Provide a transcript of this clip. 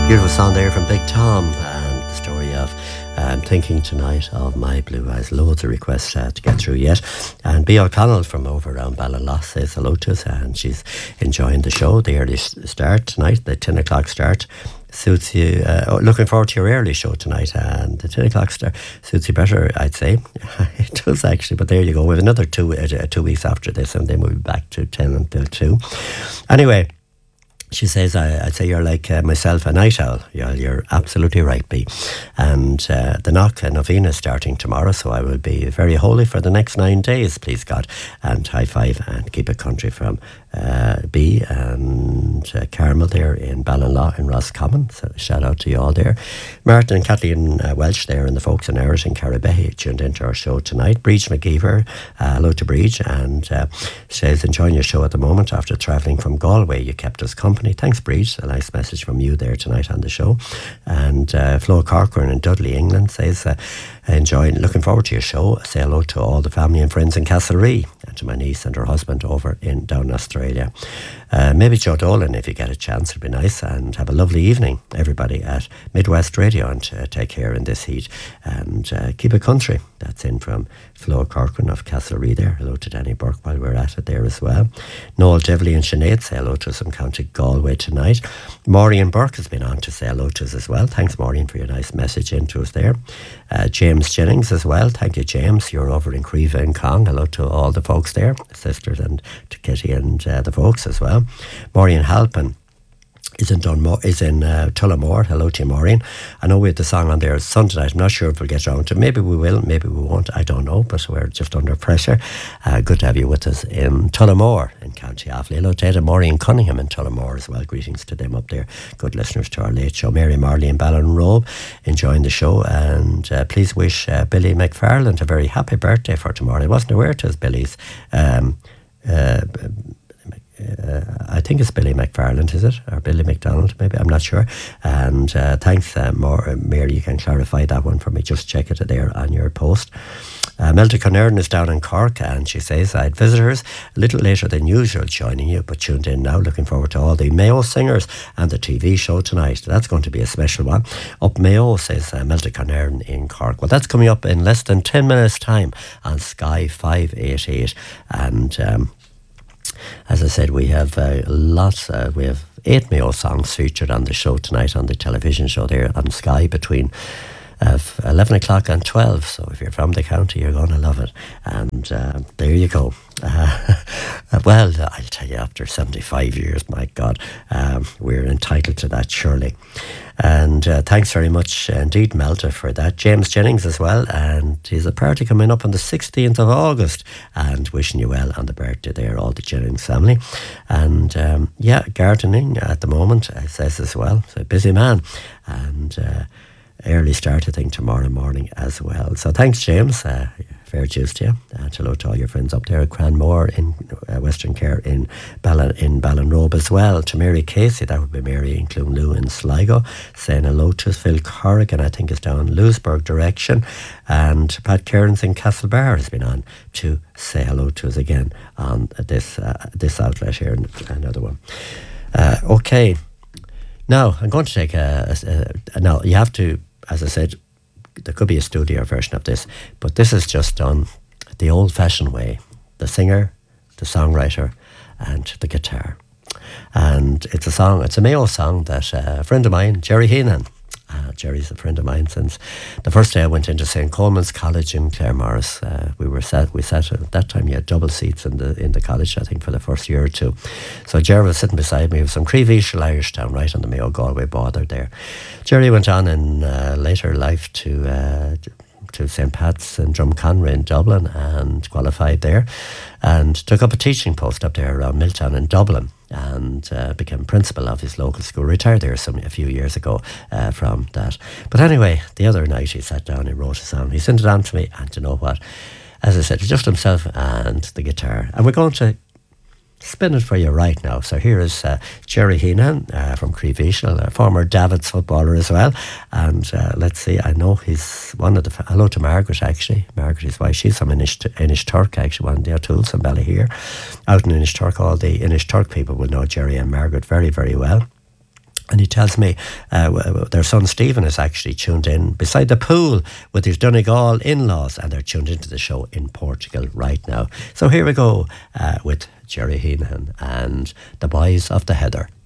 Beautiful song there from Big Tom and the story of thinking tonight of My Blue Eyes. Loads of requests to get through yet. And B. O'Connell from over around Ballinlough says hello to us and she's enjoying the show. The early start tonight, the 10 o'clock start suits you. Looking forward to your early show tonight, and the 10 o'clock start suits you better, I'd say. It does actually, but there you go. We have another 2 weeks after this and then we'll be back to 10 until 2. Anyway, she says, I'd say you're like myself, a night owl. You're absolutely right, B. And the knock novena is starting tomorrow, so I will be very holy for the next 9 days, please God. And high five and keep it country from B and Carmel there in Ballinlough in Roscommon. So shout out to you all there. Martin and Kathleen Welsh there and the folks in Irish and Carribehy tuned into our show tonight. Breach McGeever, hello to Breach, and says enjoying your show at the moment after travelling from Galway. You kept us company. Thanks, Breach. A nice message from you there tonight on the show. And Flo Corcoran in Dudley, England says looking forward to your show. Say hello to all the family and friends in Castlerea and to my niece and her husband over in down Australia. Maybe Joe Dolan if you get a chance, it'd be nice. And have a lovely evening, everybody at Midwest Radio, and take care in this heat and keep it country. That's in from Flo Corcoran of Castlerea there. Hello to Danny Burke while we're at it there as well. Noel Devley and Sinead say hello to us from County Galway tonight. Maureen Burke has been on to say hello to us as well. Thanks, Maureen, for your nice message into us there. James Jennings as well. Thank you, James. You're over in Creva and Cong. Hello to all the folks there, sisters, and to Kitty and the folks as well. Maureen Halpin is in Tullamore. Hello to you, Maureen. I know we had the song on there Sunday night. I'm not sure if we'll get around to it. Maybe we will, maybe we won't. I don't know, but we're just under pressure. Good to have you with us in Tullamore in County Offaly. Hello to Ed and Maureen Cunningham in Tullamore as well. Greetings to them up there. Good listeners to our late show. Mary Marley in Ballinrobe enjoying the show, and please wish Billy McFarland a very happy birthday for tomorrow. I wasn't aware it was Billy's. I think it's Billy McFarland, is it? Or Billy McDonald, maybe? I'm not sure. And thanks, Mary, you can clarify that one for me. Just check it there on your post. Melda Connerton is down in Cork, and she says, I had visitors a little later than usual joining you, but tuned in now. Looking forward to all the Mayo singers and the TV show tonight. That's going to be a special one. Up Mayo, says Melda Connerton in Cork. Well, that's coming up in less than 10 minutes' time on Sky 588. And as I said, we have we have 8 Mayo songs featured on the show tonight, on the television show there on Sky between 11 o'clock and 12. So if you're from the county, you're going to love it. And there you go. Well, I'll tell you, after 75 years, my God, we're entitled to that, surely. And thanks very much indeed, Melda, for that. James Jennings as well, and he's a party coming up on the 16th of August, and wishing you well on the birthday there, all the Jennings family. And gardening at the moment, says as well, so busy man. And early start, I think, tomorrow morning as well. So thanks, James. Fair dues to you. Hello to all your friends up there at Cranmore in Western Care in Ballinrobe as well. To Mary Casey, that would be Mary in Clunloo in Sligo, saying hello to us. Phil Corrigan, I think, is down Lewisburg direction. And Pat Cairns in Castlebar has been on to say hello to us again on this outlet here. Another one. Okay. Now, I'm going to take now, you have to, as I said, there could be a studio version of this, but this is just done the old-fashioned way. The singer, the songwriter, and the guitar. And it's a Mayo song that a friend of mine, Jerry Heenan, Jerry's a friend of mine since the first day I went into St. Coleman's College in Claremorris. We sat at that time, you had double seats in the college, I think, for the first year or two. So Jerry was sitting beside me. He was from Creevishal, Irish Town, right on the Mayo-Galway border there. Jerry went on in later life to St. Pat's in Drumconra in Dublin and qualified there, and took up a teaching post up there around Milltown in Dublin, and became principal of his local school. Retired there a few years ago from that. But anyway, the other night he sat down and wrote a song. He sent it on to me, and you know what? As I said, just himself and the guitar. And we're going to spin it for you right now. So here is Jerry Heenan from Creevishal, a former Davids footballer as well. And let's see, I know he's one of the... Hello to Margaret, actually. Margaret, his wife, she's from Inishturk, actually, one of the O'Tools in Ballyhere. Out in Inishturk, all the Inishturk people will know Jerry and Margaret very, very well. And he tells me their son Stephen is actually tuned in beside the pool with his Donegal in-laws, and they're tuned into the show in Portugal right now. So here we go with Jerry Heenan and the Boys of the Heather.